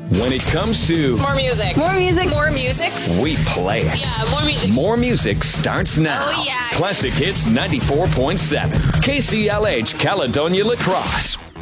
When it comes to More music. More music. More music. we play it. Yeah, more music. More music starts now. Oh, yeah. Classic Hits 94.7. KCLH Caledonia Lacrosse.